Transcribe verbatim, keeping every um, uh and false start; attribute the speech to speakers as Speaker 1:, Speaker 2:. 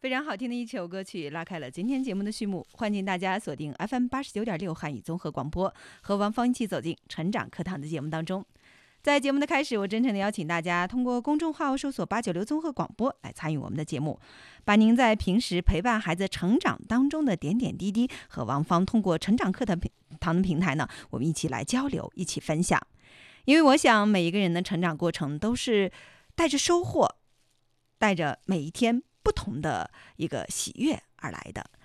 Speaker 1: 非常好听的一首歌曲拉开了今天节目的序幕，欢迎大家锁定 F M 八十九点六汉语综合广播，和王芳一起走进成长课堂的节目当中。在节目的开始，我真诚的邀请大家通过公众号搜索八九六综合广播来参与我们的节目，把您在平时陪伴孩子成长当中的点点滴滴和王芳通过成长课堂的平台呢，我们一起来交流，一起分享。因为我想每一个人的成长过程都是带着收获，带着每一天不同的一个喜悦而来的。